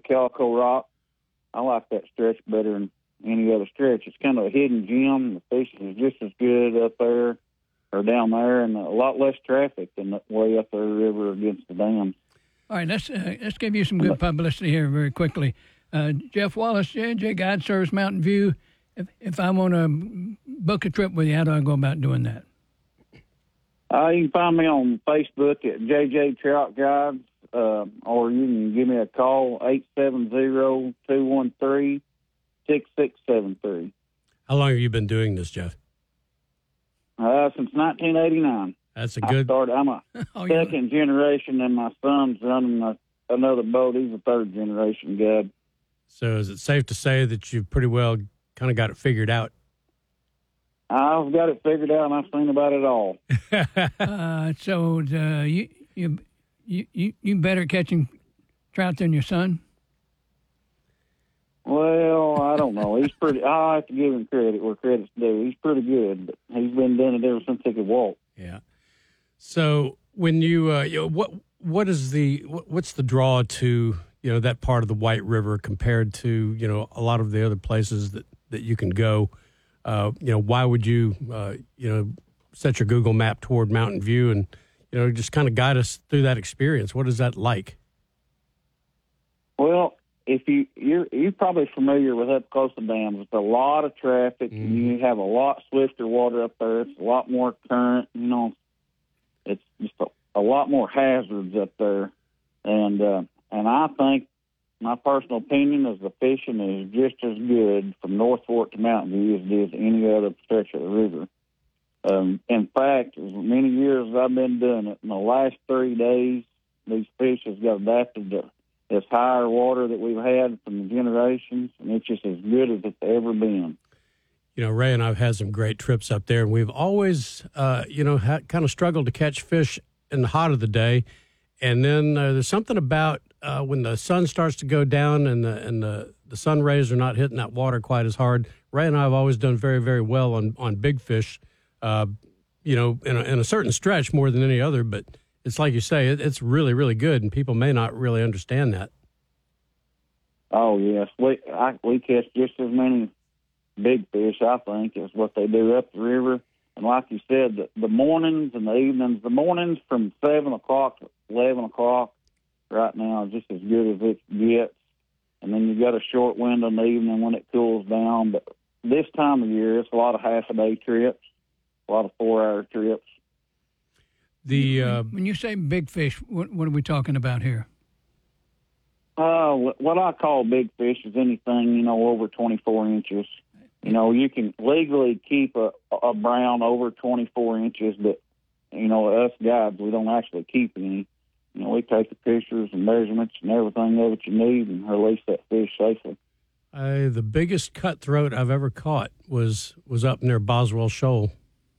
Calico Rock. I like that stretch better than any other stretch. It's kind of a hidden gem. The fishing is just as good up there or down there, and a lot less traffic than way up there the river against the dams. All right, let's give you some good publicity here very quickly. Jeff Wallace, J&J Guide Service Mountain View. If I want to book a trip with you, how do I go about doing that? You can find me on Facebook at JJ Trout Guides, or you can give me a call, 870-213-6673. How long have you been doing this, Jeff? Since 1989. That's a good... I'm a second generation, and my son's running another boat. He's a third generation guide. So is it safe to say that you've pretty well kind of got it figured out? I've got it figured out, and I've seen about it all. So you better catching trout than your son? Well, I don't know. He's pretty. I have to give him credit where credit's due. He's pretty good, but he's been doing it ever since he could walk. Yeah. So when you what's the draw to that part of the White River compared to a lot of the other places that you can go? Why would you set your Google map toward Mountain View and just kind of guide us through that experience? What is that like? Well, if you're probably familiar with up close to dams, it's a lot of traffic, mm-hmm. and you have a lot swifter water up there. It's a lot more current. It's just a lot more hazards up there, and I think my personal opinion is the fishing is just as good from North Fork to Mountain View as it is any other stretch of the river. In fact, as many years as I've been doing it, in the last 3 days, these fish have got adapted to this higher water that we've had from the generations, and it's just as good as it's ever been. Ray and I've had some great trips up there, and we've always, kind of struggled to catch fish in the hot of the day. And then there's something about when the sun starts to go down and the sun rays are not hitting that water quite as hard. Ray and I have always done very, very well on big fish, in a certain stretch more than any other. But it's like you say, it's really, really good, and people may not really understand that. Oh, yes. We catch just as many big fish, I think, as what they do up the river. And like you said, the mornings and the evenings, the mornings from 7 o'clock to 11 o'clock right now are just as good as it gets. And then you got a short window in the evening when it cools down. But this time of year, it's a lot of half-a-day trips, a lot of 4-hour trips. When you say big fish, what are we talking about here? What I call big fish is anything, over 24 inches. You can legally keep a brown over 24 inches, but, us guides, we don't actually keep any. We take the pictures and measurements and everything of it you need and release that fish safely. The biggest cutthroat I've ever caught was up near Boswell Shoal.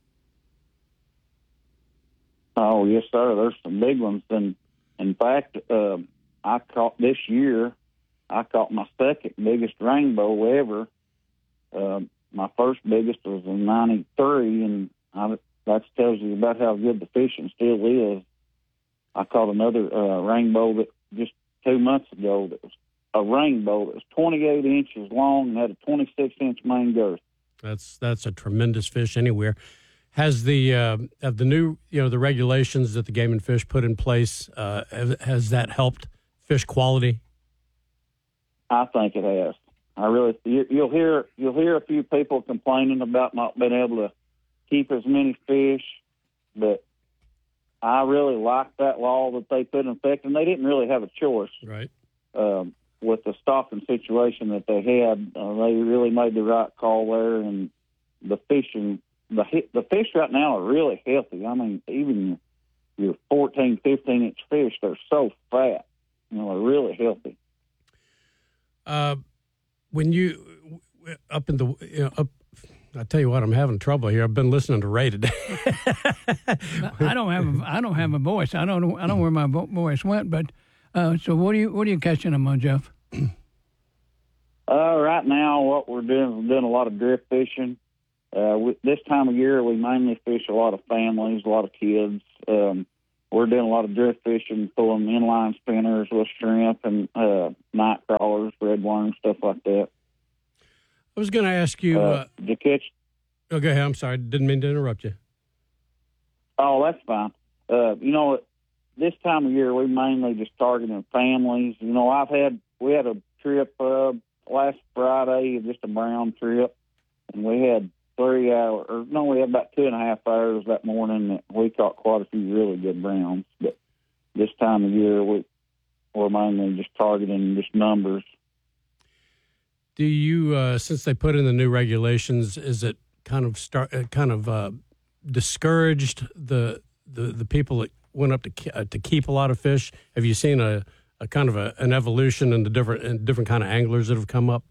Oh, yes, sir. There's some big ones. And in fact, I caught my second biggest rainbow ever. My first biggest was in 93, and that tells you about how good the fishing still is. I caught another rainbow that just 2 months ago that was a rainbow that was 28 inches long and had a 26-inch main girth. That's a tremendous fish anywhere. Has the new the regulations that the Game and Fish put in place has that helped fish quality? I think it has. I really you'll hear a few people complaining about not being able to keep as many fish, but I really like that law that they put in effect, and they didn't really have a choice. Right. With the stocking situation that they had, they really made the right call there, and the fishing. The fish right now are really healthy. I mean, even your 14, 15-inch fish, they're so fat. They're really healthy. When you I tell you what, I'm having trouble here. I've been listening to Ray today. I don't have a voice. I don't know where my voice went. But so what are you catching them on, Jeff? Right now, what we're doing a lot of drift fishing. This time of year, we mainly fish a lot of families, a lot of kids. We're doing a lot of drift fishing, pulling inline spinners with shrimp and night crawlers. I was going to ask you. To catch. Oh, go ahead. I'm sorry. Didn't mean to interrupt you. Oh, that's fine. This time of year, we mainly just targeting families. We had a trip last Friday, just a brown trip, and we had 3 hours. We had about 2.5 hours that morning. That we caught quite a few really good browns. But this time of year, we're mainly just targeting just numbers. Do you, since they put in the new regulations, is it kind of discouraged the people that went up to keep a lot of fish? Have you seen a kind of an evolution in the different kind of anglers that have come up?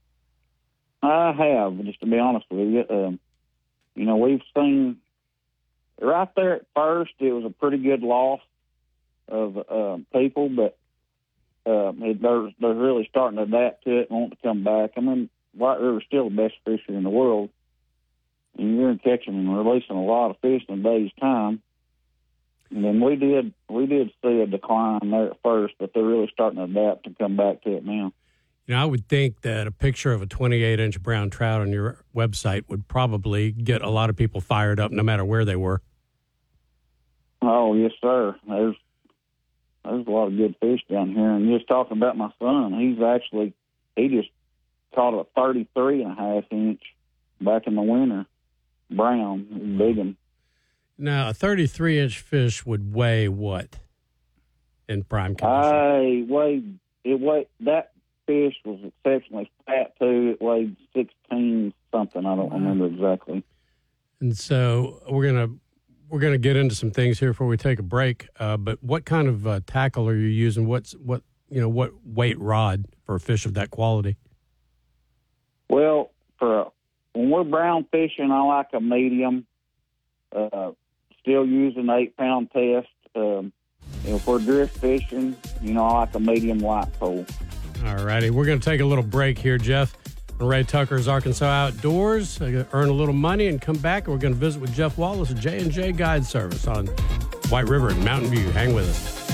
I have, just to be honest with you. We've seen right there at first, it was a pretty good loss of people, but they're really starting to adapt to it and want to come back. I mean, White River's still the best fishery in the world, and you're catching and releasing a lot of fish in a day's time. And then we did see a decline there at first, but they're really starting to adapt and come back to it now. I would think that a picture of a 28-inch brown trout on your website would probably get a lot of people fired up, no matter where they were. Oh, yes, sir. There's a lot of good fish down here. And just talking about my son, he just caught a 33.5-inch back in the winter, brown, big one. Now, a 33-inch fish would weigh what in prime condition? That fish was exceptionally fat, too. It weighed 16 something. I don't remember exactly. And so we're gonna get into some things here before we take a break. But what kind of tackle are you using? What weight rod for a fish of that quality? Well, when we're brown fishing, I like a medium. Still using 8-pound test. If we're drift fishing, I like a medium light pole. All righty. We're going to take a little break here, Jeff. Ray Tucker's Arkansas Outdoors. Earn a little money and come back. And we're going to visit with Jeff Wallace of J&J Guide Service on White River and Mountain View. Hang with us.